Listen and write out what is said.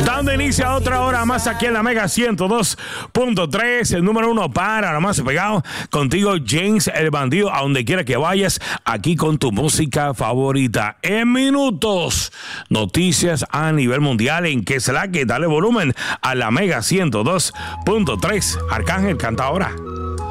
Dando inicio a otra hora más aquí en la Mega 102.3, el número uno para lo más pegado. Contigo, James el Bandido, a donde quiera que vayas, aquí con tu música favorita. En minutos, noticias a nivel mundial en que es la que dale volumen a la Mega 102.3. Arcángel canta ahora.